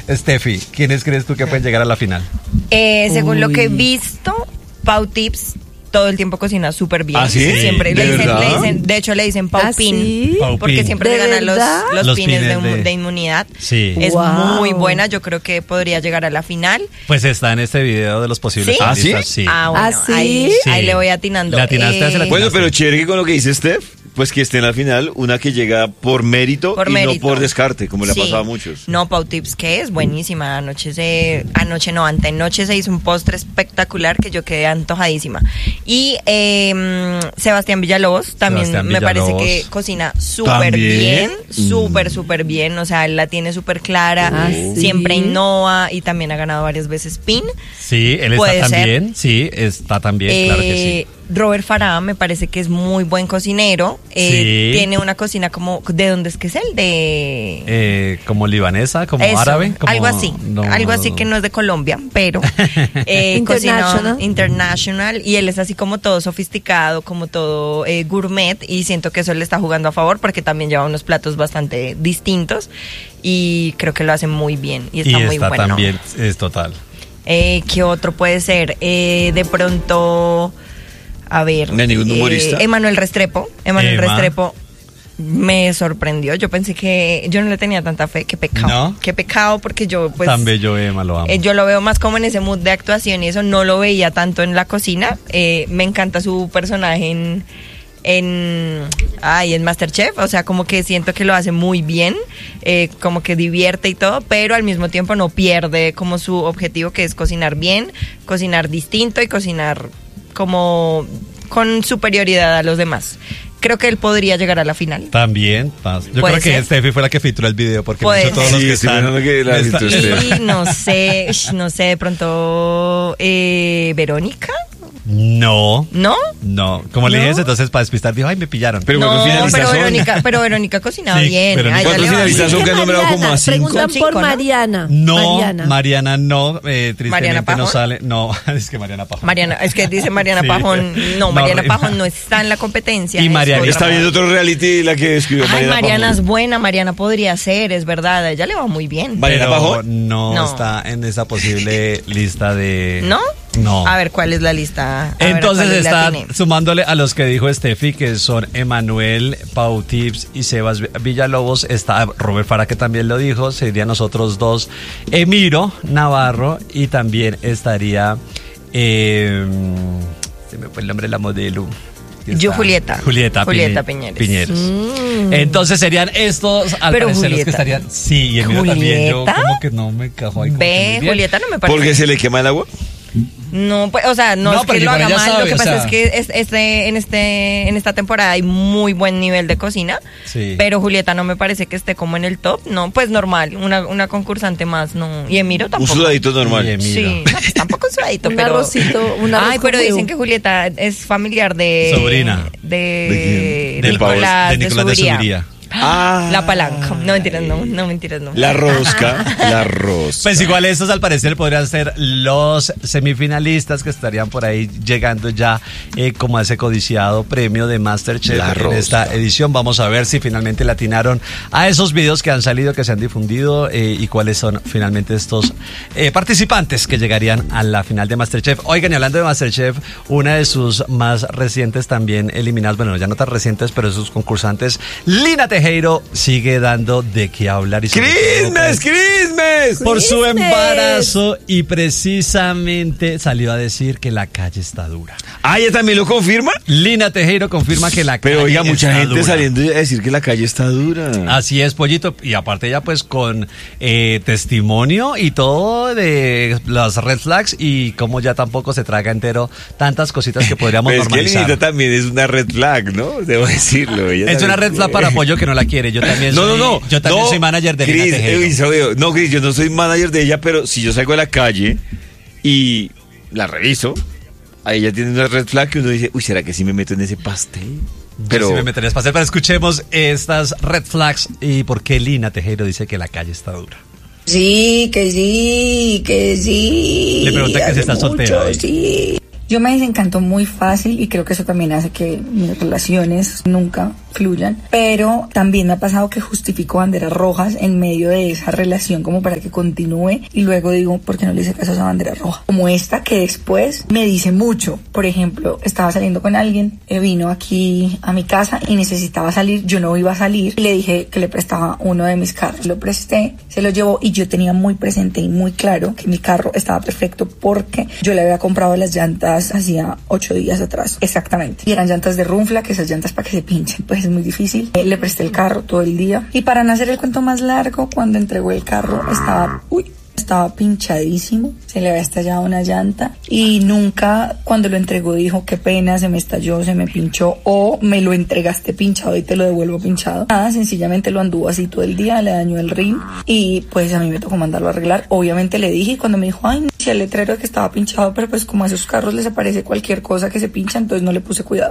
Steffi, ¿quiénes crees tú que pueden llegar a la final? Según lo que he visto, Pau Tips todo el tiempo cocina súper bien. ¿Ah, sí? Siempre ¿De verdad? de hecho le dicen Pau Pin, ¿Sí? porque siempre le ganan los pines pines de inmunidad. Sí. Es Wow. muy buena, yo creo que podría llegar a la final. Pues está en este video de los posibles ¿Sí? finalistas. ¿sí? Sí. Ah, bueno, ¿sí? ahí le voy atinando. ¿Le atinaste? ¿Se le atinaste? Bueno, pero chévere que con lo que dice Steph, pues que esté en la final, una que llega por mérito Por y mérito. no por descarte, como le ha Sí. pasado a muchos. No, Pau Tips, que es buenísima. Antenoche se hizo un postre espectacular que yo quedé antojadísima. Y Sebastián Villalobos también Sebastián me parece Villalobos. que cocina súper ¿También? bien, súper bien. O sea, él la tiene súper clara, Ah, ¿sí? siempre innova y también ha ganado varias veces PIN. Sí, él Puede está ser. también. Sí, está también, claro que sí. Robert Farah me parece que es muy buen cocinero. Sí. Tiene una cocina como... ¿De dónde es que es él? Como libanesa, como Eso, árabe. Como, algo así. no. Algo así que no es de Colombia, pero cocina international. Y él es así como todo sofisticado, como todo gourmet. Y siento que eso le está jugando a favor porque también lleva unos platos bastante distintos. Y creo que lo hace muy bien. Y está muy bueno. También, es total. ¿Qué otro puede ser? De pronto... A ver, ¿De ningún humorista? Emanuel Restrepo. Restrepo me sorprendió. Yo pensé que yo no le tenía tanta fe. Qué pecado. ¿No? Qué pecado porque yo pues... Tan bello, Emma, lo amo. yo lo veo más como en ese mood de actuación y eso no lo veía tanto en la cocina. Me encanta su personaje en MasterChef, o sea, como que siento que lo hace muy bien, como que divierte y todo, pero al mismo tiempo no pierde como su objetivo, que es cocinar bien, cocinar distinto y cocinar como con superioridad a los demás. Creo que él podría llegar a la final. También. Yo Puede creo que ser. Steffi fue la que filtró el video porque Puede mucho todos ser. los que Sí, estoy están. pensando que la filtró usted. Y no sé, de pronto Verónica, No. ¿no? No. Como le ¿No? dije, entonces para despistar, dijo, ay, me pillaron. Pero No, ¿cuántos finalistas son? pero Verónica cocinaba Sí, bien. Verónica. A ella ¿Cuántos le va finalistas bien. son que han nombrado como a 5? Preguntan Son cinco, por ¿no? Mariana. No, Mariana no, tristemente ¿Mariana Pajón? no sale. No, es que Mariana Pajón. Es que dice Mariana Sí. Pajón. No, No, Mariana re- Pajón no está en la competencia. Y es Mariana otra. Está viendo otro reality la que escribió Ay, Mariana es Pajón. buena, Mariana podría ser, es verdad, a ella le va muy bien. Mariana Pero Pajón. no No. está en esa posible lista de... ¿No? No. A ver, ¿cuál es la lista? A ver, Entonces ¿cuál le está atiné? sumándole a los que dijo Steffi, que son Emanuel, Pau Tips y Sebas Villalobos. Está Robert Farah, que también lo dijo. Serían nosotros dos. Emiro Navarro. Y también estaría... se me fue el nombre de la modelo. Yo, Julieta Piñeros. Piñeros. Entonces serían estos, al Pero parecer, los que Julieta. estarían... Sí, y Emiro también. Yo ¿Julieta? como que no me cajo ahí. como que Ve, muy bien. Julieta no me parece. ¿Porque se le quema el agua? No, pues, o sea, no, No, es que pero lo igual haga ella mal, sabe, lo que o pasa sea. es que en esta temporada hay muy buen nivel de cocina, Sí. pero Julieta no me parece que esté como en el top, no, pues normal, una concursante más, no, y Emiro Un tampoco. sudadito normal. Y Emiro. Sí, no, pues, tampoco un sudadito, Un pero... arrocito, un arroz Ay, pero con dicen huevo. que Julieta es familiar de... Sobrina. De quién? Nicolás De Nicolás de Subiría. Ah, La palanca. No, mentiras, no. La rosca. La rosca. Pues igual estos al parecer podrían ser los semifinalistas que estarían por ahí llegando ya como a ese codiciado premio de MasterChef La en rosca. esta edición. Vamos a ver si finalmente le atinaron a esos videos que han salido, que se han difundido y cuáles son finalmente estos participantes que llegarían a la final de MasterChef. Oigan, y hablando de MasterChef, una de sus más recientes también eliminadas, bueno, ya no tan recientes, pero sus concursantes, Lina Tejero, sigue dando de qué hablar. Y sobre todo, pues, ¡Crismes! por su Crismes. embarazo, y precisamente salió a decir que la calle está dura. Ah, ¿ella también lo confirma? Lina Tejero confirma que la calle Pero oiga, mucha está gente dura. saliendo a decir que la calle está dura. Así es, Pollito, y aparte ya pues con testimonio y todo de las red flags y como ya tampoco se traga entero tantas cositas que podríamos Pero es que normalizar. Linita también es una red flag, ¿no? Debo decirlo. Ella Es una también- red flag para Pollo que no la quiere. Yo también No, soy, no, no. Yo también No, soy manager de Lina Cris, Tejero. no, Cris, yo no soy manager de ella, pero si yo salgo a la calle y la reviso, ahí ella tiene una red flag que uno dice, uy, ¿será que sí me meto en ese pastel? Pero sí me metería a pasar, pero escuchemos estas red flags y por qué Lina Tejero dice que la calle está dura. Sí, que sí, que sí. Le pregunta que si Hace está soltera, mucho, sí. Yo me desencanto muy fácil y creo que eso también hace que mis relaciones nunca excluyan, pero también me ha pasado que justifico banderas rojas en medio de esa relación como para que continúe y luego digo, ¿por qué no le hice caso a esa bandera roja? Como esta que después me dice mucho. Por ejemplo, estaba saliendo con alguien, vino aquí a mi casa y necesitaba salir, yo no iba a salir, y le dije que le prestaba uno de mis carros, lo presté, se lo llevó y yo tenía muy presente y muy claro que mi carro estaba perfecto porque yo le había comprado las llantas hacía 8 días atrás, exactamente, y eran llantas de Runfla, que esas llantas para que se pinchen, pues es muy difícil. Le presté el carro todo el día y para no hacer el cuento más largo, cuando entregó el carro estaba pinchadísimo, se le había estallado una llanta y nunca cuando lo entregó dijo qué pena, se me estalló, se me pinchó o me lo entregaste pinchado y te lo devuelvo pinchado. Nada, sencillamente lo anduvo así todo el día, le dañó el rin y pues a mí me tocó mandarlo a arreglar. Obviamente le dije y cuando me dijo, ay, no, si el letrero es que estaba pinchado, pero pues como a esos carros les aparece cualquier cosa que se pincha, entonces no le puse cuidado.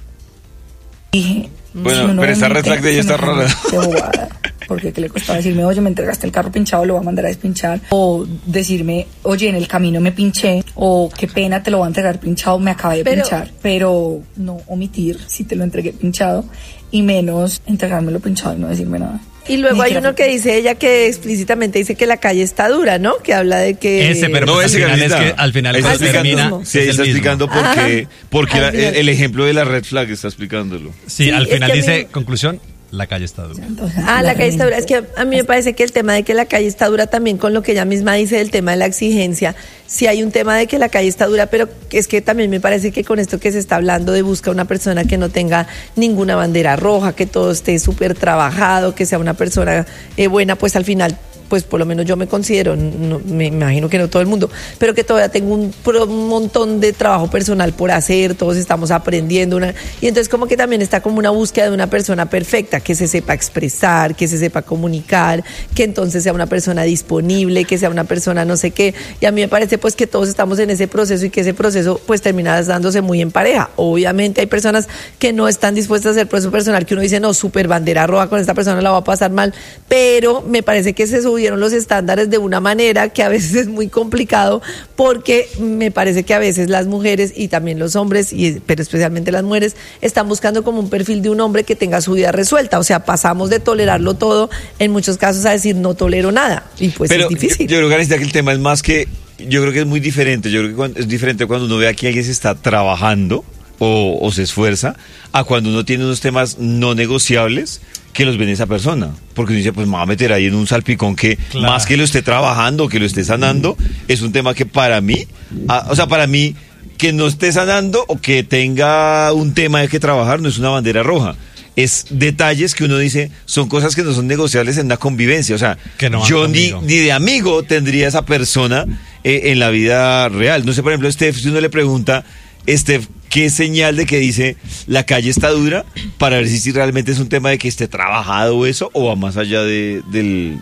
Dije, bueno, pero esa red flag de ella está rara. Qué bobada. Porque ¿qué le costaba decirme, oye, me entregaste el carro pinchado, lo voy a mandar a despinchar? O decirme, oye, en el camino me pinché, o qué pena, te lo voy a entregar pinchado, me acabé de pinchar. Pero no omitir si te lo entregué pinchado, y menos entregármelo pinchado y no decirme nada. Y luego hay uno que dice ella que explícitamente dice que la calle está dura, ¿no? Que habla de que... Pero no, ese final es que al final está termina... Sí, ella está explicando porque el ejemplo de la red flag está explicándolo. Sí, al final dice, conclusión, la calle está dura. La calle está dura. Es que a mí me parece que el tema de que la calle está dura también con lo que ella misma dice del tema de la exigencia. Sí hay un tema de que la calle está dura, pero es que también me parece que con esto que se está hablando de buscar una persona que no tenga ninguna bandera roja, que todo esté súper trabajado, que sea una persona buena, pues al final... pues por lo menos yo me considero, no, me imagino que no todo el mundo, pero que todavía tengo un montón de trabajo personal por hacer, todos estamos aprendiendo, y entonces como que también está como una búsqueda de una persona perfecta, que se sepa expresar, que se sepa comunicar, que entonces sea una persona disponible, que sea una persona no sé qué, y a mí me parece pues que todos estamos en ese proceso y que ese proceso pues termina dándose muy en pareja. Obviamente hay personas que no están dispuestas a hacer proceso personal, que uno dice, no, súper bandera roja, con esta persona la va a pasar mal, pero me parece que se subió los estándares de una manera que a veces es muy complicado, porque me parece que a veces las mujeres y también los hombres, pero especialmente las mujeres, están buscando como un perfil de un hombre que tenga su vida resuelta. O sea, pasamos de tolerarlo todo en muchos casos a decir no tolero nada, y pues pero es difícil. Yo creo que el tema es más que, yo creo que es muy diferente. Yo creo que es diferente cuando uno ve que alguien se está trabajando o se esfuerza, a cuando uno tiene unos temas no negociables que los ven esa persona, porque uno dice, pues me va a meter ahí en un salpicón que más que lo esté trabajando, que lo esté sanando, es un tema que para mí, para mí, que no esté sanando o que tenga un tema de que trabajar no es una bandera roja. Es detalles que uno dice, son cosas que no son negociables en la convivencia. O sea, no, yo ni de amigo tendría esa persona en la vida real. No sé, por ejemplo, Steph, si uno le pregunta, Steph, ¿qué señal de que dice la calle está dura? Para ver si realmente es un tema de que esté trabajado eso o va más allá del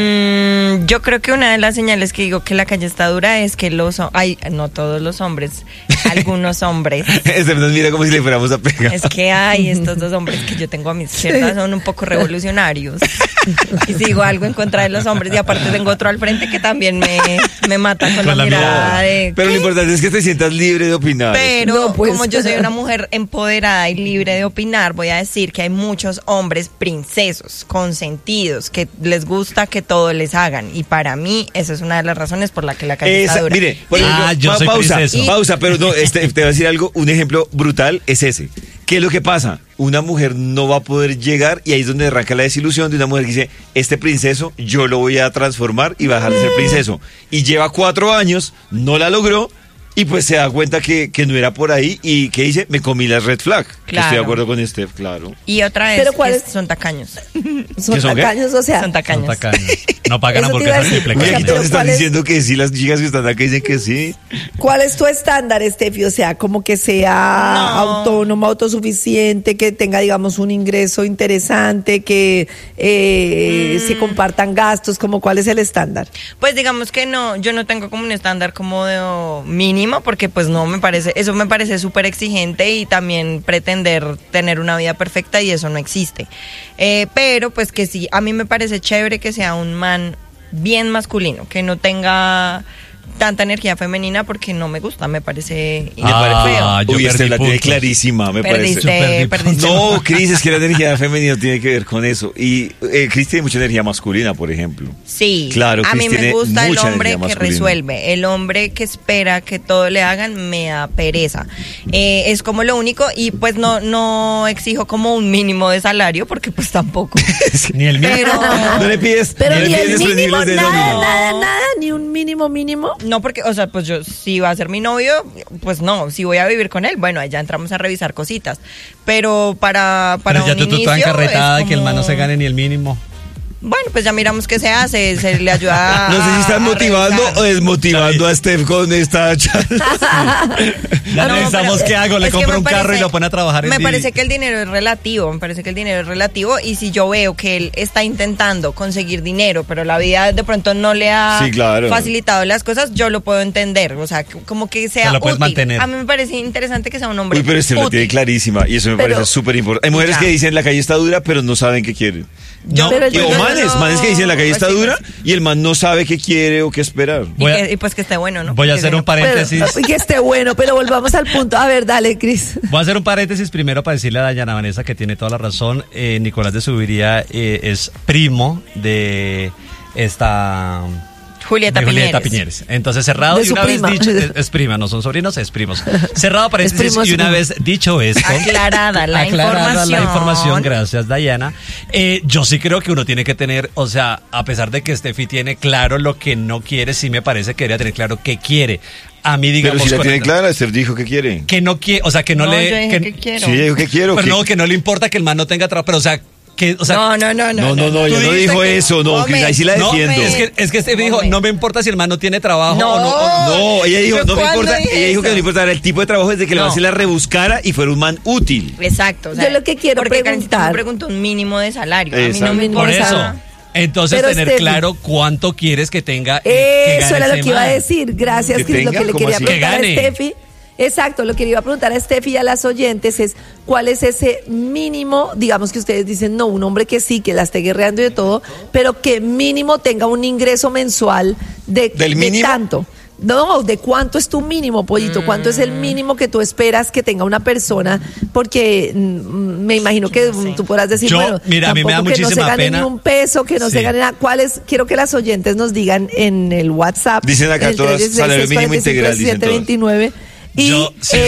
yo creo que una de las señales que digo que la calle está dura es que no todos los hombres, algunos hombres. Este nos mira como si le fuéramos a pegar. Es que hay estos dos hombres que yo tengo a mi izquierda, son un poco revolucionarios. Y sigo algo en contra de los hombres, y aparte tengo otro al frente que también me mata con la mirada de... Pero lo importante es que te sientas libre de opinar. Pero no, pues, como yo soy una mujer empoderada y libre de opinar, voy a decir que hay muchos hombres princesos, consentidos, que les gusta que todo les hagan, y para mí esa es una de las razones por la que la calle está dura. Mire, por ejemplo, yo soy pausa, pero no, te voy a decir algo, un ejemplo brutal es ese. ¿Qué es lo que pasa? Una mujer no va a poder llegar, y ahí es donde arranca la desilusión de una mujer que dice, este princeso yo lo voy a transformar y va a dejar de ser princeso. Y lleva 4 años, no la logró, y pues se da cuenta que no era por ahí, y ¿qué dice? Me comí las red flag. Claro. Estoy de acuerdo con Steph, claro. Y otra vez, son tacaños. Son tacaños, o sea. Son tacaños. No pagan porque es triple. Oye, aquí todos están diciendo que sí, las chicas que están acá dicen que sí. ¿Cuál es tu estándar, Steffi? O sea, como que sea autónoma, autosuficiente, que tenga, digamos, un ingreso interesante, que se compartan gastos, como ¿cuál es el estándar? Pues digamos que no, yo no tengo como un estándar como de mínimo, porque pues no me parece, eso me parece súper exigente, y también pretender tener una vida perfecta, y eso no existe. Pero pues que sí, a mí me parece chévere que sea un man bien masculino, que no tenga tanta energía femenina porque no me gusta, me parece Me parece- Ah, yo Uy, perdí la tiene puntos. clarísima, me parece. Perdiste. No, Cris, es que la energía femenina tiene que ver con eso. Y Cris tiene mucha energía masculina, por ejemplo. Sí, Claro, a Cris mí me tiene gusta el mucha hombre energía que masculina. resuelve, el hombre que espera que todo le hagan me da pereza. Es como lo único y pues no exijo como un mínimo de salario porque pues tampoco. Ni el mío. Pero No le pides, Pero no le ni pides el mínimo, desprendibles de nada, nómina. nada, ni un mínimo. no porque, o sea, pues yo si va a ser mi novio, pues no, si voy a vivir con él, bueno, ahí ya entramos a revisar cositas. Pero para Pero ya un tú estás inicio encarretada es de que el man no se como- gane ni el mínimo. Bueno, pues ya miramos qué se hace, se le ayuda. No sé si están motivando revisar. o desmotivando a Steph con esta charla. Ya No, necesitamos pero qué hago, le es que compro me un carro y parece- lo pone a trabajar en Me Didi. parece que el dinero es relativo, y si yo veo que él está intentando conseguir dinero, pero la vida de pronto no le ha Sí, claro. facilitado las cosas, yo lo puedo entender, o sea, como que sea Te lo puedes útil. mantener. A mí me parece interesante que sea un hombre Uy, pero Steph la tiene útil. clarísima y eso me Pero- parece súper importante. Hay mujeres Ya. que dicen la calle está dura, pero no saben qué quieren. No, Pero Y, o yo manes que dicen la calle está pues sí, dura y el man no sabe qué quiere o qué esperar. Voy a- Y pues que esté bueno, ¿no? voy a Que hacer sea- un paréntesis. Pero, que esté bueno, pero volvamos al punto. A ver, dale, Cris. Voy a hacer un paréntesis primero para decirle a Dayana Vanessa que tiene toda la razón. Nicolás de Subiría es primo de esta... Julieta de Julieta Piñeres. Piñeres. Entonces, cerrado De y su una prima. vez dicho, es prima, no son sobrinos, es primos. Cerrado paréntesis primo, y una primo. vez dicho esto. Aclarada la aclarada la información. información, gracias Dayana. Yo sí creo que uno tiene que tener, o sea, a pesar de que Steffi tiene claro lo que no quiere, sí me parece que debería tener claro qué quiere. A mí, digamos, Pero si la con tiene el- clara, Steph dijo que quiere. que no quiere, o sea, que no, No, le... yo dije que quiero. Sí, ella dijo que quiero. pero que- no, que no le importa que el man no tenga trabajo, pero o sea, que, o sea, No, No, ella Tú no dijiste dijo que- eso, no, Cris, ahí sí la no, defiendo. es que Steffi dijo, no me importa si el man no tiene trabajo No. o no. No, ella dijo, ¿Yo no me cuándo importa, dije ella dijo que no eso? le importara el tipo de trabajo desde que la No. base la rebuscara y fuera un man útil. Exacto. O sea, Yo lo que quiero porque Karencita preguntar- me preguntó un mínimo de salario. A mí no Exacto. me Por importa. eso. Entonces, Pero, tener Steffi, claro cuánto quieres que tenga. que Eso gane era lo ese que iba a man. decir. Gracias, Que Cris. Lo tenga, que le ¿cómo quería así? preguntar a Que gane. Steffi. Exacto, lo que le iba a preguntar a Steffi y a las oyentes es cuál es ese mínimo, digamos que ustedes dicen, no, un hombre que sí, que la esté guerreando y de todo, pero que mínimo tenga un ingreso mensual ¿Del de mínimo? tanto. No, ¿de cuánto es tu mínimo, Pollito? ¿Cuánto es el mínimo que tú esperas que tenga una persona? Porque me imagino que No sé. tú podrás decir, Yo, bueno, mira, a mí me da tampoco que no se muchísima gane pena. ni un peso, que no Sí. se gane nada. ¿Cuáles? Quiero que las oyentes nos digan en el WhatsApp. Dicen acá en el todas, 316 salario mínimo integral, dicen todas. 729. Y Yo, sí.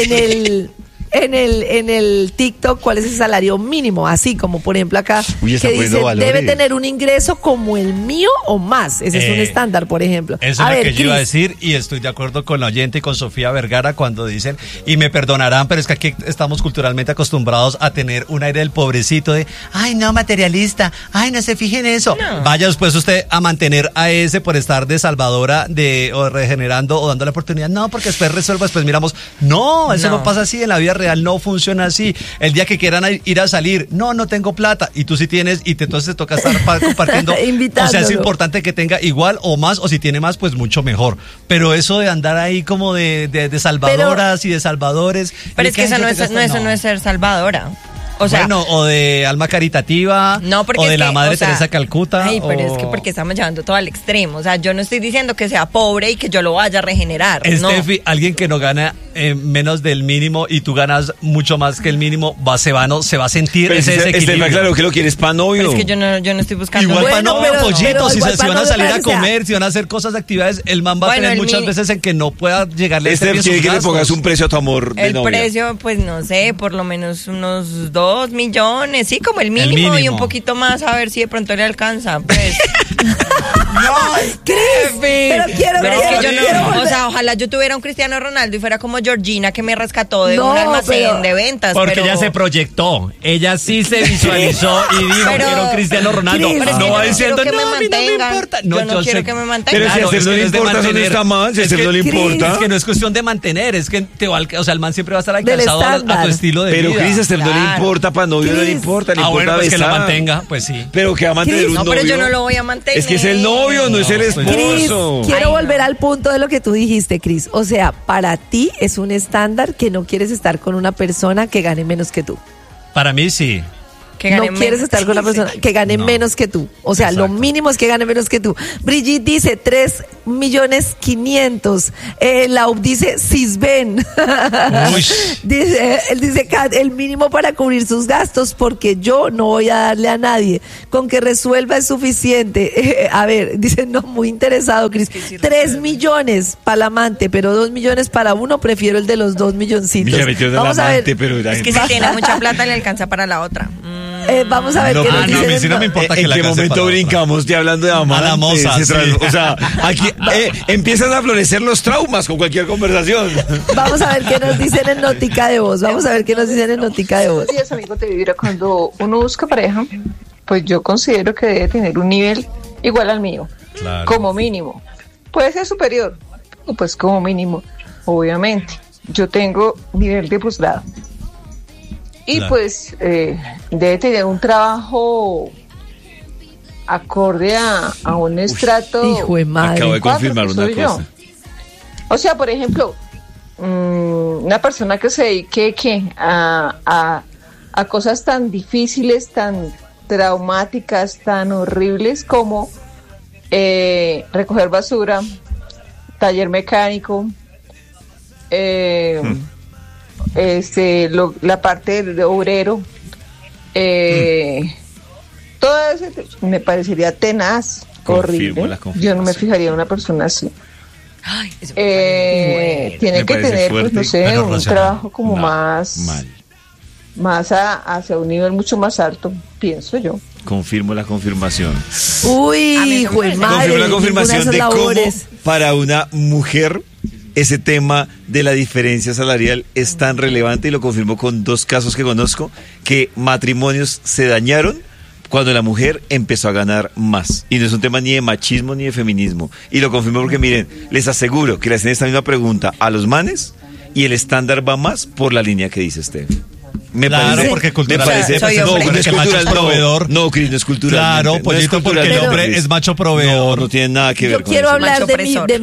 en el TikTok, ¿cuál es el salario mínimo? Así como, por ejemplo, acá, Uy, está que poniendo dice, valores. debe tener un ingreso como el mío o más. Ese es un estándar, por ejemplo. Eso es lo que yo iba a decir y estoy de acuerdo con la oyente y con Sofía Vergara cuando dicen, y me perdonarán, pero es que aquí estamos culturalmente acostumbrados a tener un aire del pobrecito de, ay no, materialista, ay no se fijen en eso. No. Vaya después usted a mantener a ese por estar de salvadora o regenerando o dando la oportunidad. No, porque después resuelva, después miramos. No, eso no No. pasa así, en la vida real no funciona así. El día que quieran ir a salir, no tengo plata, y tú sí tienes, y entonces te toca estar compartiendo. O sea, es Invitándolo. importante que tenga igual o más, o si tiene más, pues mucho mejor. Pero eso de andar ahí como de salvadoras y de salvadores. Pero y es que eso yo no te es, gasto, eso no es ser salvadora. O sea, bueno, o de alma caritativa, no, porque o de es la que, Madre o sea, Teresa Calcuta. Ay, pero es que o- porque estamos llevando todo al extremo. O sea, yo no estoy diciendo que sea pobre y que yo lo vaya a regenerar. No. Steffi, alguien que no gana menos del mínimo y tú ganas mucho más que el mínimo, se va a sentir Pero ese Steph, desequilibrio. claro que lo quieres para novio. Pero es que yo no estoy buscando. Igual Bueno, para no, pero- pollito, pero si, igual si para van a no salir a dejar, o sea, comer, si van a hacer cosas, actividades, el man va a Bueno, tener el muchas min- veces en que no pueda llegarle a Steph Steffi quiere sus que le gastos. pongas un precio a tu amor de El novia. precio, pues no sé, por lo menos unos 2 millones, sí, como el mínimo, mínimo. y un poquito más, a ver si de pronto le alcanza. Pues. Cris, pero quiero, Pero es que yo quiero no, o volver- sea, ojalá yo tuviera un Cristiano Ronaldo y fuera como Georgina que me rescató de No, un almacén pero- de ventas. Porque pero... ella se proyectó, ella sí se visualizó y dijo, Pero- quiero Cristiano Ronaldo. Cris, Pero es que no yo va no diciendo, quiero que me no, a mí no me mantengan. importa. Yo no quiero sé. que me mantengan. Pero si a Claro, Steph no es que le no es de importa, eso no mantener. está mal. Si a Es Steph que- no le Cris, importa. Es que no es cuestión de mantener, es que te va, o sea, el man siempre va a estar Del alcanzado a tu estándar. estilo de Pero vida. Cris, a Steph no le Claro. importa, para novio no le Cris. importa, le Ah, importa bueno, pues que la besar. mantenga, pues sí. Pero que va a mantener Cris. un No, novio. pero yo no lo voy a mantener. Es que es el novio, no es el No, pues- Cris, esposo. quiero Ay, volver no. al punto de lo que tú dijiste, Cris. O sea, para ti es un estándar que no quieres estar con una persona que gane menos que tú. Para mí sí. Que gane no quieres menos. estar con una persona que gane No. menos que tú. O sea, lo Exacto. mínimo es que gane menos que tú. Brigitte dice 3.500.000. Laub dice Sisben. Uy. Él dice Kat, el mínimo para cubrir sus gastos porque yo no voy a darle a nadie. Con que resuelva es suficiente. A ver, dice no, muy interesado, Cris. Sí, 3 millones para el amante, pero 2 millones para uno. Prefiero el de los 2 milloncitos. Ya metió del Vamos a ver. amante, pero la Es que gente- si tiene mucha plata le alcanza para la otra. Vamos a ver No, qué pero nos no, a mí dicen sí en- no me importa que ¿En la qué case momento para otra. brincamos de hablando de amantes? A la moza, Se sí. O sea, aquí empiezan a florecer los traumas con cualquier conversación. Vamos a ver qué nos dicen en Notica de Voz. Vamos a ver qué nos dicen en Notica de Voz. Buenos días, amigos de Vibra. Cuando uno busca pareja, pues yo considero que debe tener un nivel igual al mío, Claro. como mínimo. Puede ser superior, pero pues como mínimo, obviamente. Yo tengo nivel de posgrado. Y Claro. pues debe tener un trabajo acorde a un estrato. Hijo de madre. Acabo de cuatro, confirmar que una soy yo. cosa. O sea, por ejemplo, una persona que se dedique a cosas tan difíciles, tan traumáticas, tan horribles como recoger basura, taller mecánico, la parte de obrero, todo eso me parecería tenaz, Confirmo horrible. la confirmación. Yo no me fijaría en una persona así. Ay, eso me parece Tiene Me que parece tener, pues, fuerte, no sé, pero un racional. trabajo como más Mal. hacia un nivel mucho más alto, pienso yo. Confirmo la confirmación. Uy, A mí eso me hijo de parece. madre. Confirmo la ninguna confirmación esas de cómo labores. para una mujer ese tema de la diferencia salarial es tan relevante y lo confirmo con 2 casos que conozco, que matrimonios se dañaron cuando la mujer empezó a ganar más. Y no es un tema ni de machismo ni de feminismo. Y lo confirmo porque miren, les aseguro que le hacen esta misma pregunta a los manes y el estándar va más por la línea que dice usted. Me Claro, parece, porque me culturalmente parece, soy no, hombre. no es Que el macho es cultural, proveedor. no, Cris, no es cultural. Claro, no es pollito, porque el culturalmente, hombre Cris. es macho proveedor. No, no tiene nada que ver Yo con quiero eso. hablar Macho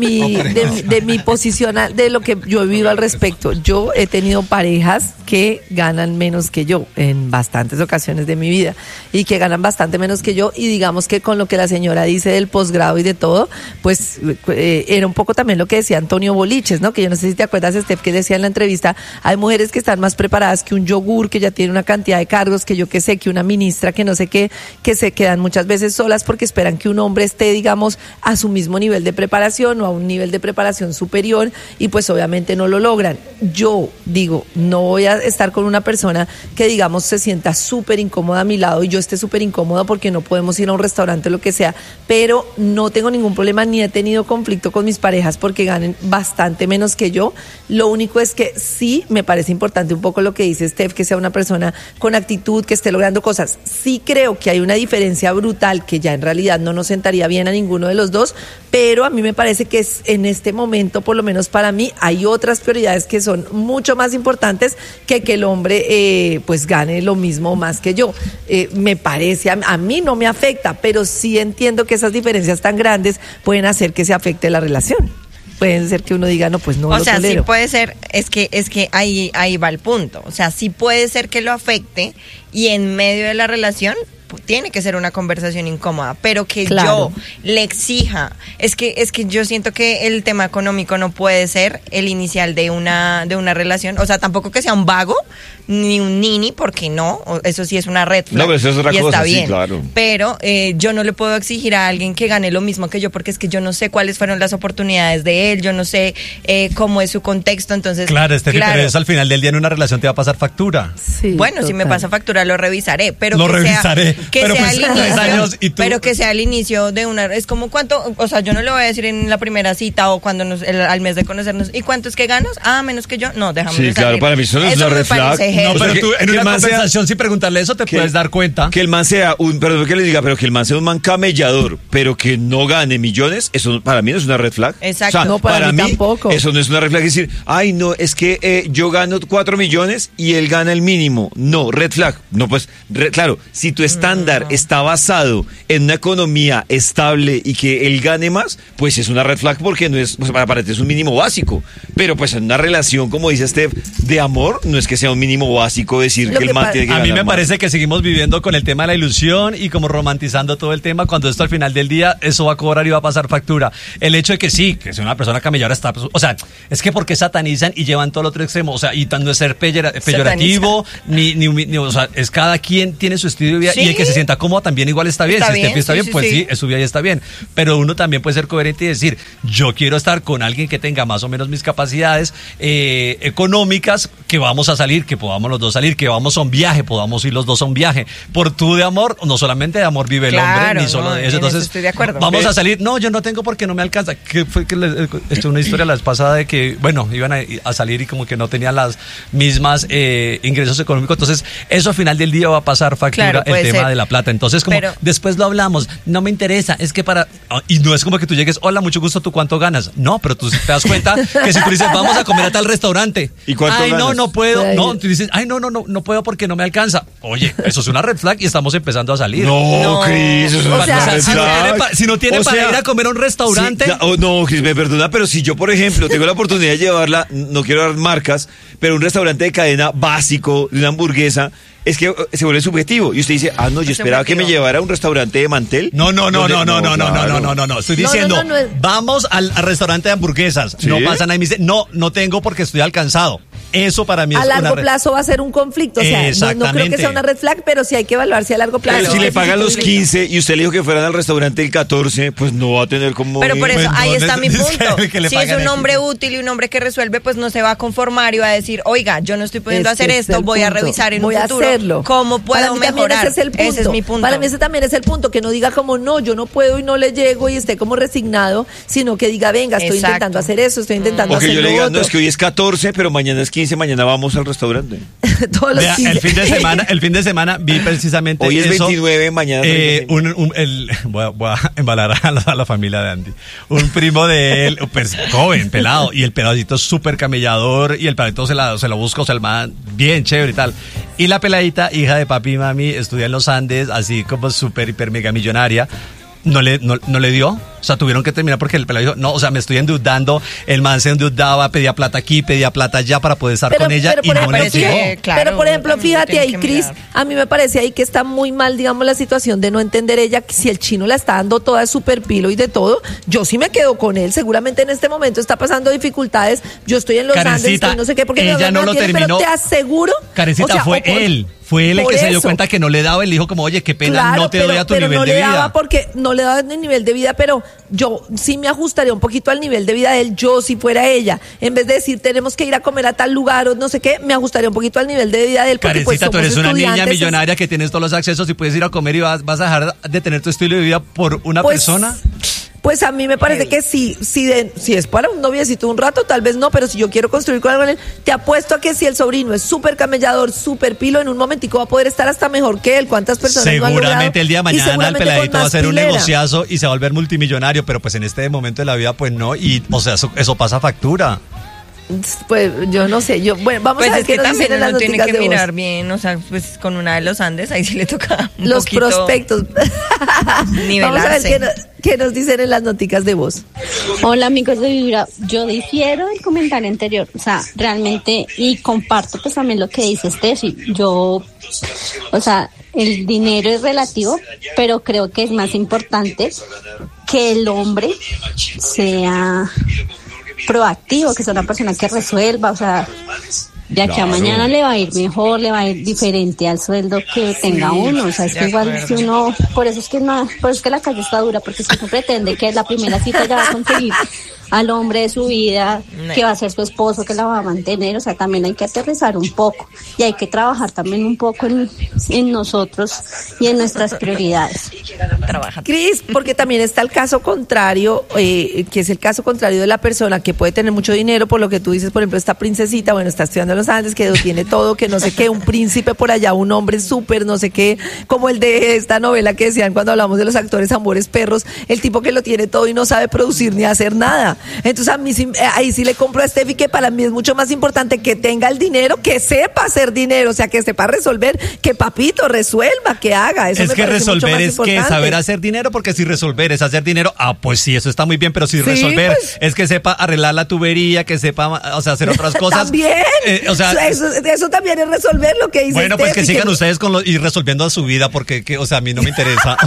de mi posición, de lo que yo he vivido al respecto. Yo he tenido parejas que ganan menos que yo en bastantes ocasiones de mi vida y que ganan bastante menos que yo, y digamos que con lo que la señora dice del posgrado y de todo, pues era un poco también lo que decía Antonio Boliches, ¿no? Que yo no sé si te acuerdas, Steph, que decía en la entrevista, hay mujeres que están más preparadas que un yogur, que ya tiene una cantidad de cargos, que yo que sé, que una ministra, que no sé qué, que se quedan muchas veces solas porque esperan que un hombre esté, digamos, a su mismo nivel de preparación o a un nivel de preparación superior, y pues obviamente no lo logran. Yo digo, no voy a estar con una persona que, digamos, se sienta súper incómoda a mi lado y yo esté súper incómoda porque no podemos ir a un restaurante o lo que sea, pero no tengo ningún problema ni he tenido conflicto con mis parejas porque ganen bastante menos que yo. Lo único es que sí me parece importante un poco lo que dice Steph, que sea una persona con actitud, que esté logrando cosas. Sí creo que hay una diferencia brutal que ya en realidad no nos sentaría bien a ninguno de los dos, pero a mí me parece que es, en este momento, por lo menos para mí, hay otras prioridades que son mucho más importantes que el hombre pues gane lo mismo o más que yo. Me parece, a mí no me afecta, pero sí entiendo que esas diferencias tan grandes pueden hacer que se afecte la relación. Pueden ser que uno diga, no, pues no O lo sea, sí tolero. puede ser, es que ahí va el punto. O sea, sí puede ser que lo afecte y en medio de la relación tiene que ser una conversación incómoda, pero que Claro. yo le exija, es que yo siento que el tema económico no puede ser el inicial de una relación, o sea, tampoco que sea un vago ni un nini, porque no, eso sí es una red flag. No, pero eso es otra y cosa, está sí, bien. claro. Pero yo no le puedo exigir a alguien que gane lo mismo que yo, porque es que yo no sé cuáles fueron las oportunidades de él, yo no sé cómo es su contexto, entonces Claro, pero eso al final del día en una relación te va a pasar factura. Sí, bueno, si me total. pasa factura lo revisaré, pero Lo que revisaré, que pero sea pues, al 3 años inicio, y tú- pero que sea al inicio de una, es como cuánto, o sea, yo no le voy a decir en la primera cita o cuando al mes de conocernos, ¿y cuánto es que ganas? Ah, menos que yo, no, déjame Sí, claro, para mí eso no es una me red flag. parece No, heavy. pero que- tú en que una el man sea- conversación sin preguntarle eso te puedes dar cuenta. Que el man sea un, perdón que le diga, pero que el man sea un man camellador, pero que no gane millones, eso para mí no es una red flag. Exacto. O sea, No, para mí tampoco. Eso no es una red flag. Es decir, ay, no, es que yo gano 4 millones y él gana el mínimo. No, red flag. No, pues, claro, si tu estándar estándar está basado en una economía estable y que él gane más, pues es una red flag porque no es, pues para ti es un mínimo básico. Pero pues en una relación, como dice Steph, de amor, no es que sea un mínimo básico decir que el man tiene que a ganar mí me más. parece que seguimos viviendo con el tema de la ilusión y como romantizando todo el tema, cuando esto al final del día, eso va a cobrar y va a pasar factura. El hecho de que sí, que sea una persona camellara está... O sea, es que porque satanizan y llevan todo el otro extremo. O sea, y no es ser peyorativo, ni o sea, es cada quien tiene su estilo de vida, Sí. y el que se sienta cómodo también igual está bien. Está Si bien, Steffi está sí, bien, sí, pues sí. sí, su vida ya está bien. Pero uno también puede ser coherente y decir, yo quiero estar con alguien que tenga más o menos mis capacidades económicas, que vamos a salir, que podamos los dos salir, que vamos a un viaje, podamos ir los dos a un viaje. Por tú de amor, no solamente de amor vive el Claro, hombre, ni solo no, de en eso. eso Entonces, estoy de acuerdo. vamos a salir. No, yo no tengo porque no me alcanza. Que fue que esto una historia la vez pasada de que, bueno, iban a salir y como que no tenían las mismas ingresos económicos. Entonces, eso al final del día va a pasar factura, Claro, el puede tema ser. de la plata. Entonces, como Pero- después lo hablamos, no me interesa, es que para... Y no es como que tú llegues, hola, mucho gusto, ¿tú cuánto ganas? No, pero tú te das cuenta que si tú dices, vamos a comer a tal restaurante. ¿Y cuánto Ay, no, ganas? no puedo. Ay, No, tú dices, ay, no puedo porque no me alcanza. Oye, eso es una red flag y estamos empezando a salir. No, No. Cris, eso es O una sea, red si no flag. tiene, si no tiene O para sea, ir a comer a un restaurante... sí, no, Cris, me perdona, pero si yo, por ejemplo, tengo la oportunidad de llevarla, no quiero dar marcas, pero un restaurante de cadena básico, de una hamburguesa, es que se vuelve subjetivo. Y usted dice, no, yo Es esperaba que me subjetivo. llevara a un restaurante de mantel. No. Claro. Estoy No, diciendo, no es- vamos al restaurante de hamburguesas. ¿Sí? No pasa nada y me dice, no tengo porque estoy alcanzado. Eso para mí es A una largo red- plazo va a ser un conflicto. O sea, no creo que Exactamente. sea una red flag, pero sí hay que evaluarse a largo plazo. Pero si le Ese pagan tipo los de- 15 y usted le dijo que fueran al restaurante el 14, pues no va a tener como... Pero por eso, Pues, ahí no, está mi es que punto. el que le Si es pagan un el hombre 15. útil y un hombre que resuelve, pues no se va a conformar y va a decir, oiga, yo no estoy pudiendo Ese hacer es esto, el voy a punto. revisar en Voy un a futuro hacerlo. cómo Para puedo mí también mejorar. ese es el punto. Ese es mi punto. Para mí ese también es el punto, que no diga como no, yo no puedo y no le llego y esté como resignado, sino que diga, venga, estoy Exacto. intentando hacer eso, estoy intentando O que hacer yo lo le diga, no, otro. es que hoy es 14, pero mañana es 15, mañana vamos al restaurante. Todos los Vea, 15. el fin de semana vi precisamente Hoy es eso. 29, mañana es 35. Voy a embalar a la familia de Andy. Un primo de él, pues joven, pelado, y el peladito es súper camellador, y el peladito se la busca, o sea, el man, bien chévere y tal. Y la peladita, hija de papi y mami, estudia en los Andes, así como súper, hiper, mega millonaria. No le dio, o sea, tuvieron que terminar porque el pelado dijo, no, o sea, me estoy endeudando, el man se endeudaba, pedía plata aquí, pedía plata allá para poder estar con ella y por no ejemplo, le sí, llegó. claro, pero por ejemplo, también lo fíjate tienen ahí, que Cris, mirar. a mí me parece ahí que está muy mal, digamos, la situación de no entender ella, que si el chino la está dando toda de super pilo y de todo, yo sí me quedo con él, seguramente en este momento está pasando dificultades, yo estoy en los Andes, Karencita, estoy no sé qué, porque ella no lo tiene, terminó. pero te aseguro, Karencita, o sea, fue o por- él el por que se dio eso. cuenta que no le daba, él dijo como, oye, qué pena, Claro, no te doy a tu pero nivel no de le vida. daba porque no le daba el nivel de vida, pero yo sí me ajustaría un poquito al nivel de vida de él, yo si fuera ella, en vez de decir tenemos que ir a comer a tal lugar o no sé qué, me ajustaría un poquito al nivel de vida de él. Porque, Karencita, pues, tú eres somos una niña estudiantes, millonaria que tienes todos los accesos y puedes ir a comer y vas a dejar de tener tu estilo de vida por una Pues, persona. Pues a mí me parece que si es para un noviecito un rato, tal vez no, pero si yo quiero construir con algo en él, te apuesto a que si el sobrino es súper camellador, súper pilo, en un momentico va a poder estar hasta mejor que él. ¿Cuántas personas no han logrado? Seguramente el día de Y mañana el seguramente peladito con va a más hacer un pilera. negociazo y se va a volver multimillonario, pero pues en este momento de la vida pues no, y o sea, eso pasa factura. Pues yo no sé, bueno, vamos Pues a ver es qué que nos dicen también en las uno tiene noticias que de voz. mirar bien, o sea, pues con una de los Andes, ahí sí le toca un Los poquito prospectos. Vamos a ver qué nos dicen en las noticias de voz. Hola amigos de Vibra, yo difiero del comentario anterior, o sea, realmente, y comparto pues también lo que dice Steffi, yo, o sea, el dinero es relativo, pero creo que es más importante que el hombre sea proactivo, que sea una persona que resuelva, o sea, de aquí a mañana le va a ir mejor, le va a ir diferente al sueldo que tenga uno, o sea, es de que igual acuerdo. si uno, por eso es que la calle está dura, porque si uno pretende que la primera cita ya va a conseguir al hombre de su vida, No. que va a ser su esposo, que la va a mantener, o sea, también hay que aterrizar un poco y hay que trabajar también un poco en nosotros y en nuestras prioridades. trabaja. Cris, porque también está el caso contrario, que es el caso contrario de la persona que puede tener mucho dinero, por lo que tú dices, por ejemplo, esta princesita, bueno, está estudiando en los Andes, que lo tiene todo, que no sé qué, un príncipe por allá, un hombre súper, no sé qué, como el de esta novela que decían cuando hablamos de los actores Amores Perros, el tipo que lo tiene todo y no sabe producir ni hacer nada. vida. Entonces a mí ahí sí le compro a Steffi, que para mí es mucho más importante que tenga el dinero, que sepa hacer dinero, o sea, que sepa resolver, que papito resuelva, que haga. Eso es me que parece mucho resolver más es que importante. saber hacer dinero, porque si resolver es hacer dinero, pues sí, eso está muy bien, pero si resolver pues, es que sepa arreglar la tubería, que sepa, o sea, hacer otras cosas. También. O sea, eso también es resolver lo que dice bueno, pues que Steffi, sigan ustedes ir resolviendo su vida, porque o sea, a mí no me interesa.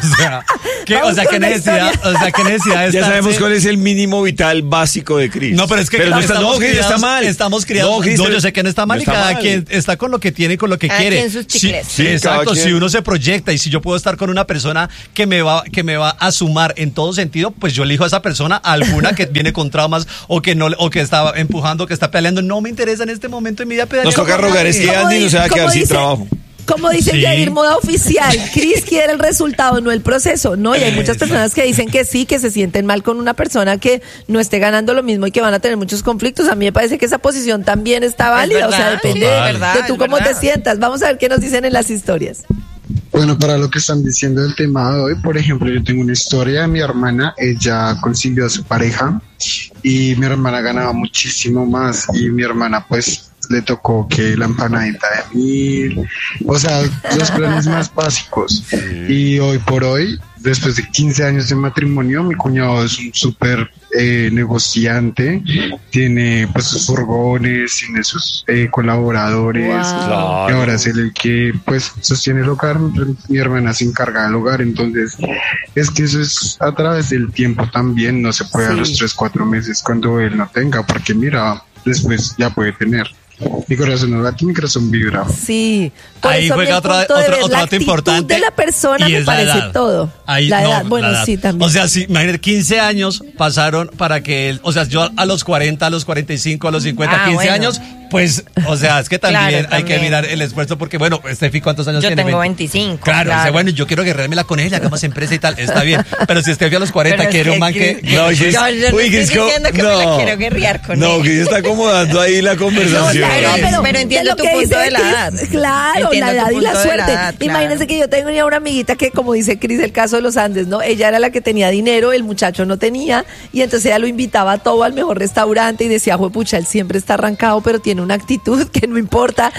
Vamos ¿qué con la necesidad? historia. O sea, ¿qué necesidad de Ya estarse- sabemos cuál es el mínimo vital básico de Cris. No, pero es que no, claro, está, no, Cris, está mal. Estamos criados. No, Cris, No, yo sé que no está mal, no y está cada mal. quien está con lo que tiene y con lo que Cada quiere. quien sus chicles. Sí, Sí, exacto. cada quien. Si uno se proyecta y si yo puedo estar con una persona que me va a sumar en todo sentido, pues yo elijo a esa persona, alguna que viene con traumas o que no, o que está empujando, que está peleando. No me interesa en este momento en mi vida pelear. Nos toca rogar, es que Como Andy no se va a como quedar sin dice- trabajo. Como dice Sí. Jair Moda Oficial, Cris quiere el resultado, no el proceso, ¿no? Y hay muchas personas que dicen que sí, que se sienten mal con una persona que no esté ganando lo mismo y que van a tener muchos conflictos. A mí me parece que esa posición también está válida, o sea, verdad, depende sí, es de verdad, tú es cómo te verdad. sientas. Vamos a ver qué nos dicen en las historias. Bueno, para lo que están diciendo del tema de hoy, por ejemplo, yo tengo una historia de mi hermana, ella consiguió a su pareja y mi hermana ganaba muchísimo más y mi hermana pues le tocó que la empanadita de 1,000, o sea, los planes más básicos. Y hoy por hoy, después de 15 años de matrimonio, mi cuñado es un súper negociante, tiene pues sus furgones, tiene sus colaboradores, Wow. y ahora es él el que pues sostiene el hogar, mi hermana se encarga del hogar, entonces es que eso es a través del tiempo también, no se puede a los 3-4 meses cuando él no tenga, porque mira, después ya puede tener. Mi corazón no late, mi corazón vibra. Sí. Por Ahí eso a mí juega el punto de ver otro la dato actitud importante. de la persona y me es la parece edad. todo. Ahí, la no, edad, bueno, la edad. sí, también. O sea, sí, imagínate, 15 años pasaron para que él, o sea, yo a los 40, a los 45, a los 50, 15 bueno. años, pues, o sea, es que también Claro, hay que también. mirar el esfuerzo, porque bueno, Steffi, ¿cuántos años Yo tiene? tengo 25. Claro, dice, bueno, yo quiero guerrármela con ella, hagamos empresa y tal, está bien. Pero si Steffi a los 40 Pero es quiere que un man que... Cris- No, Cris, Yo no uy, estoy Cris, ¿cómo? diciendo que me la quiero guerrear con No, él. Cris está acomodando ahí la conversación. Pero entiendo lo tu que punto dice de la Cris, edad. Claro, Entiendo la edad tu y la punto de la suerte. edad, claro. Imagínense que yo tenía una amiguita que, como dice Cris, el caso de los Andes, ¿no? Ella era la que tenía dinero, el muchacho no tenía, y entonces ella lo invitaba a todo al mejor restaurante y decía, juepucha, él siempre está arrancado, pero tiene una actitud que no importa.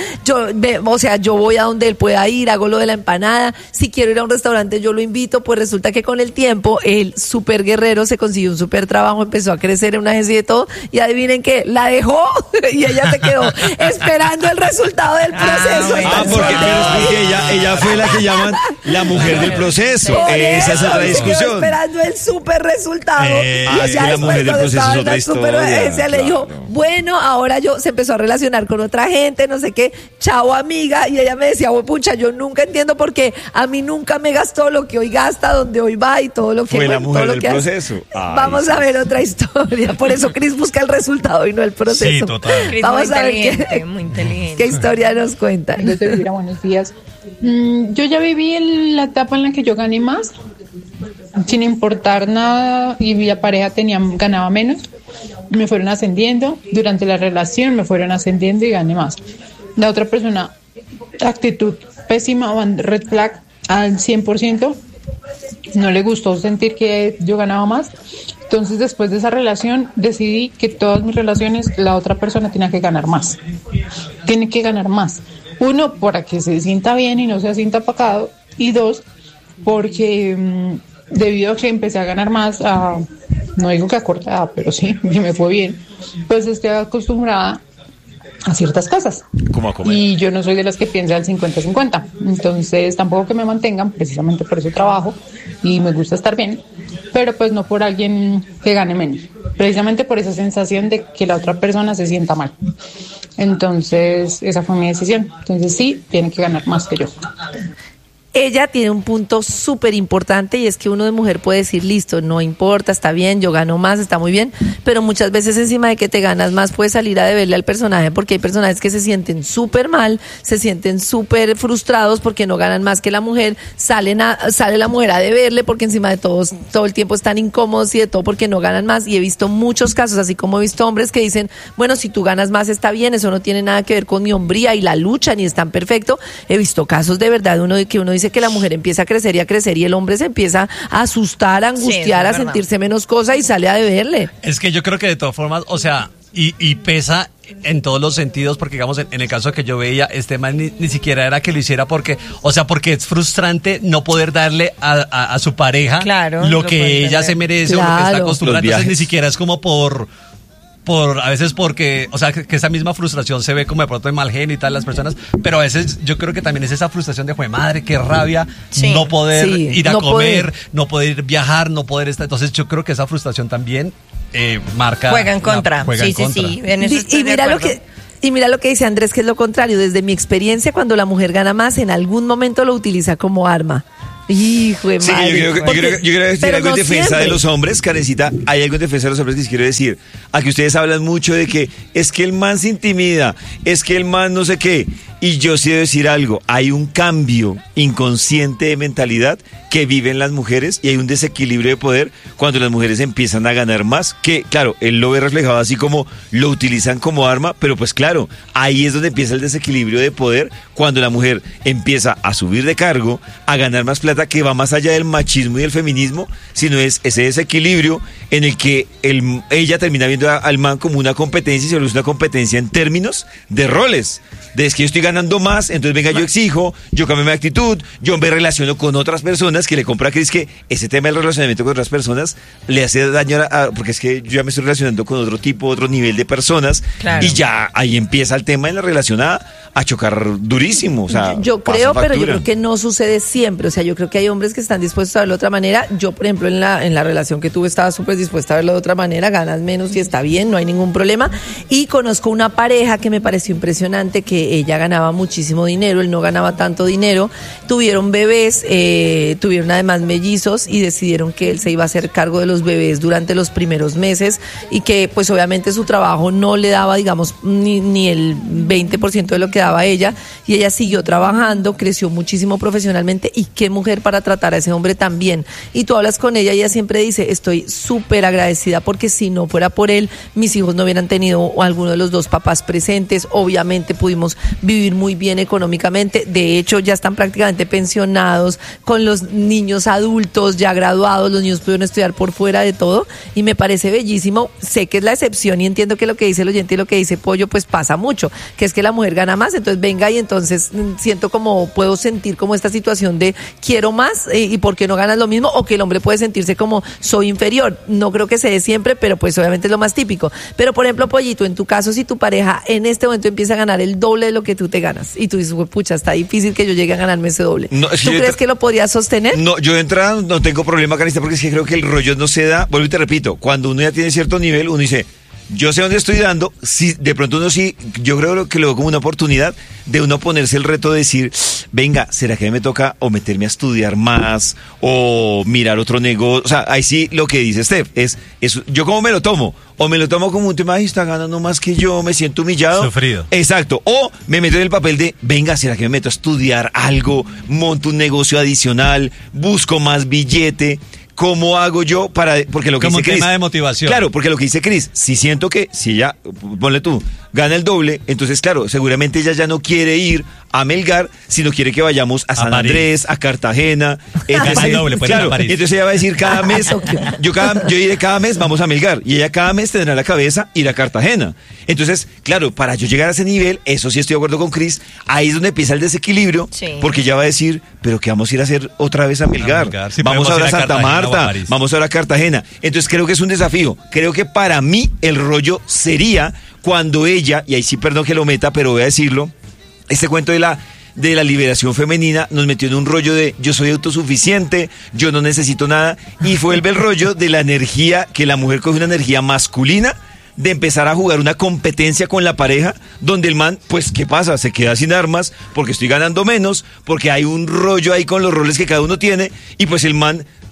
O sea, yo voy a donde él pueda ir, hago lo de la empanada. Si quiero ir a un restaurante, yo lo invito. Pues resulta que con el tiempo, el súper guerrero se consiguió un súper trabajo, empezó a crecer en una agencia de todo, y adivinen qué, la dejó y ella se quedó esperando el resultado del proceso. bueno. hasta el Porque, sol de pero es hoy. porque ella fue la que llaman la mujer del proceso. Por Esa es eso, otra se quedó discusión. esperando el súper resultado. Y es que ella la después, mujer del cuando proceso estaba es en otra la super historia, agencia, le dijo, claro. bueno, ahora se empezó a relacionar con otra gente, no sé qué, chao amiga, y ella me decía, pucha, yo nunca entiendo por qué a mí nunca me gastó lo que hoy gasta, donde hoy va y todo lo que Fue la bueno, mujer todo lo del que hace. proceso. Ay, Vamos sí. a ver otra historia. Por eso Cris busca el resultado y no el proceso. Sí, total. Cris, Vamos muy a ver inteligente, muy inteligente. qué historia nos cuenta. Desde Elvira, buenos días. Yo ya viví en la etapa en la que yo gané más, sin importar nada, y mi pareja ganaba menos. Me fueron ascendiendo, durante la relación me fueron ascendiendo y gané más. La otra persona, actitud pésima, red flag al 100%, no le gustó sentir que yo ganaba más. Entonces, después de esa relación, decidí que todas mis relaciones, la otra persona tenía que ganar más. Tiene que ganar más. Uno, para que se sienta bien y no se sienta apagado. Y dos, porque debido a que empecé a ganar más, no digo que a corta edad, pero sí, que me fue bien, pues estoy acostumbrada a ciertas cosas. ¿Cómo a comer? Y yo no soy de las que piensa al 50-50. Entonces, tampoco que me mantengan, precisamente por eso trabajo y me gusta estar bien, pero pues no por alguien que gane menos. Precisamente por esa sensación de que la otra persona se sienta mal. Entonces, esa fue mi decisión. Entonces, sí, tiene que ganar más que yo. Ella tiene un punto súper importante y es que uno de mujer puede decir, listo, no importa, está bien, yo gano más, está muy bien, pero muchas veces encima de que te ganas más puedes salir a deberle al personaje, porque hay personajes que se sienten súper mal, se sienten súper frustrados porque no ganan más que la mujer, sale la mujer a deberle porque encima de todo el tiempo están incómodos y de todo porque no ganan más, y he visto muchos casos, así como he visto hombres que dicen, bueno, si tú ganas más está bien, eso no tiene nada que ver con mi hombría y la lucha, ni es tan perfecto. He visto casos de verdad, que uno dice, dice que la mujer empieza a crecer y el hombre se empieza a asustar, a angustiar, a sentirse menos cosa y sale a deberle. Es que yo creo que de todas formas, o sea, y pesa en todos los sentidos, porque digamos, en el caso que yo veía, este man ni siquiera era que lo hiciera porque es frustrante no poder darle a su pareja lo que ella se merece o lo que está acostumbrada. Entonces ni siquiera es como por a veces porque, o sea, que esa misma frustración se ve como de pronto de mal genio y tal las personas, pero a veces yo creo que también es esa frustración de, madre, qué rabia no poder ir a comer, no poder viajar, no poder estar. Entonces yo creo que esa frustración también marca. Juega en contra. Sí. En eso estoy de acuerdo. Y mira lo que dice Andrés, que es lo contrario. Desde mi experiencia, cuando la mujer gana más, en algún momento lo utiliza como arma. Hijo de madre. Yo quiero decir algo en defensa de los hombres, Karencita. Hay algo en defensa de los hombres que quiero decir. Aquí ustedes hablan mucho de que es que el man se intimida, es que el man no sé qué. Y yo sí debo decir algo. Hay un cambio inconsciente de mentalidad que viven las mujeres y hay un desequilibrio de poder cuando las mujeres empiezan a ganar más. Que, claro, él lo ve reflejado así como lo utilizan como arma, pero pues claro, ahí es donde empieza el desequilibrio de poder cuando la mujer empieza a subir de cargo, a ganar más plata, que va más allá del machismo y del feminismo, sino es ese desequilibrio en el que ella termina viendo al man como una competencia y se vuelve una competencia en términos de roles. Es que yo estoy ganando más, entonces venga, yo exijo, yo cambio mi actitud, yo me relaciono con otras personas, que le compra a Cris que ese tema del relacionamiento con otras personas le hace daño porque es que yo ya me estoy relacionando con otro nivel de personas, y ya ahí empieza el tema en la relación a chocar durísimo. O sea, yo creo, pero yo creo que no sucede siempre. O sea, yo creo que hay hombres que están dispuestos a verlo de otra manera. Yo, por ejemplo, en la relación que tuve estaba súper dispuesta a verlo de otra manera, ganas menos y está bien, no hay ningún problema. Y conozco una pareja que me pareció impresionante, que ella ganaba muchísimo dinero, él no ganaba tanto dinero, tuvieron bebés, tuvieron además mellizos y decidieron que él se iba a hacer cargo de los bebés durante los primeros meses y que pues obviamente su trabajo no le daba, digamos, ni el 20% de lo que daba ella, y ella siguió trabajando, creció muchísimo profesionalmente, y qué mujer para tratar a ese hombre tan bien. Y tú hablas con ella y ella siempre dice, estoy súper agradecida porque si no fuera por él, mis hijos no hubieran tenido alguno de los dos papás presentes, obviamente pudimos vivir muy bien económicamente, de hecho ya están prácticamente pensionados, con los niños adultos ya graduados, los niños pudieron estudiar por fuera de todo, y me parece bellísimo. Sé que es la excepción y entiendo que lo que dice el oyente y lo que dice Pollo pues pasa mucho, que es que la mujer gana más, entonces venga, y entonces puedo sentir como esta situación de quiero más y ¿por qué no ganas lo mismo? O que el hombre puede sentirse como soy inferior. No creo que se dé siempre, pero pues obviamente es lo más típico. Pero por ejemplo, Pollito, en tu caso, si tu pareja en este momento empieza a ganar el doble de lo que tú te ganas y tú dices, pucha, está difícil que yo llegue a ganarme ese doble, ¿tú crees que lo podrías sostener? No, yo de entrada no tengo problema, Carista, porque es que creo que el rollo no se da. Vuelvo y te repito, cuando uno ya tiene cierto nivel, uno dice, yo sé dónde estoy dando, si de pronto uno sí, yo creo que lo veo como una oportunidad de uno ponerse el reto de decir, venga, ¿será que me toca o meterme a estudiar más o mirar otro negocio? O sea, ahí sí lo que dice Steph, es yo cómo me lo tomo, o me lo tomo como un tema, ay, está ganando más que yo, me siento humillado. Sufrido. Exacto, o me meto en el papel de, venga, ¿será que me meto a estudiar algo, monto un negocio adicional, busco más billete? ¿Cómo hago yo porque lo que como dice Cris, tema de motivación? Claro, porque lo que dice Cris, si siento que, si ella, ponle tú, gana el doble, entonces claro, seguramente ella ya no quiere ir a Melgar, sino quiere que vayamos a San Andrés, a Cartagena. Entonces, claro, entonces ella va a decir cada mes, yo iré cada mes, vamos a Melgar, y ella cada mes tendrá la cabeza ir a Cartagena. Entonces, claro, para yo llegar a ese nivel, eso sí estoy de acuerdo con Cris, ahí es donde empieza el desequilibrio, porque ella va a decir, pero ¿qué vamos a ir a hacer otra vez a Melgar? Sí, vamos ahora a Santa Marta, vamos ahora a Cartagena. Entonces creo que es un desafío. Creo que para mí el rollo sería cuando ella, y ahí sí perdón que lo meta, pero voy a decirlo, este cuento de la liberación femenina nos metió en un rollo de yo soy autosuficiente, yo no necesito nada, y vuelve el rollo de la energía, que la mujer coge una energía masculina, de empezar a jugar una competencia con la pareja, donde el man, pues, ¿qué pasa? Se queda sin armas, porque estoy ganando menos, porque hay un rollo ahí con los roles que cada uno tiene, y pues el man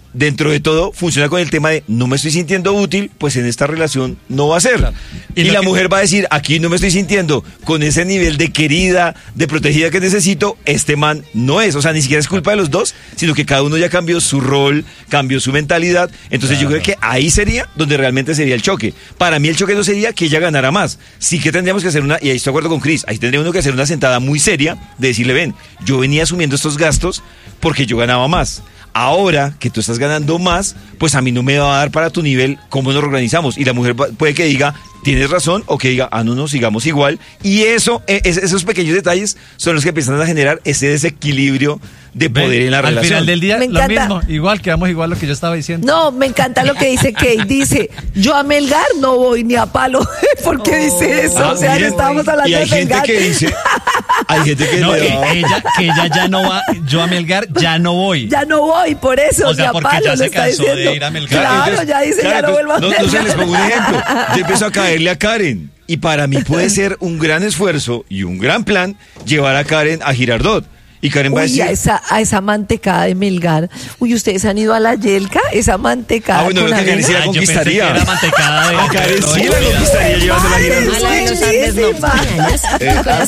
dentro de todo funciona con el tema de no me estoy sintiendo útil, pues en esta relación no va a ser. Y la mujer va a decir, aquí no me estoy sintiendo con ese nivel de querida, de protegida que necesito, este man no es. O sea, ni siquiera es culpa de los dos, sino que cada uno ya cambió su rol, cambió su mentalidad. Entonces yo creo que ahí sería donde realmente sería el choque. Para mí el choque no sería que ella ganara más. Sí que tendríamos que hacer y ahí estoy de acuerdo con Cris, ahí tendría uno que hacer una sentada muy seria de decirle, ven, yo venía asumiendo estos gastos porque yo ganaba más. Ahora que tú estás ganando más, pues a mí no me va a dar para tu nivel, ¿cómo nos organizamos? Y la mujer puede que diga, tienes razón, o que diga, no, sigamos igual. Y esos pequeños detalles son los que empiezan a generar ese desequilibrio de poder en la relación. Al final del día, Me lo encanta. mismo, igual, quedamos igual lo que yo estaba diciendo. No, me encanta lo que dice Kate. Dice, yo a Melgar no voy ni a palo. ¿Por qué dice eso? O sea, miren, no estábamos hablando y hay de gente Melgar. que dice, hay gente que No, le que da- ella ya no va, yo a Melgar ya no voy. Ya no voy, por eso, O sea, ni a porque palo ya lo se está cansó diciendo. de ir a Melgar. Claro, Entonces, ya dice, ya no vuelvo a no Melgar. sé, les pongo un ejemplo. Yo empiezo a caerle a Karen. Y para mí puede ser un gran esfuerzo y un gran plan llevar a Karen a Girardot. Y Karen va a Uy, decir... a esa mantecada de Melgar. Uy, ¿ustedes han ido a la Yelca? Esa mantecada bueno, con lo que Karen avena. sí la Yo pensé que conquistaría. era mantecada de A Karen sí la Florida. conquistaría llevándola a Girardot. Ay, A la de los Andes no. buenísima. Mi corazón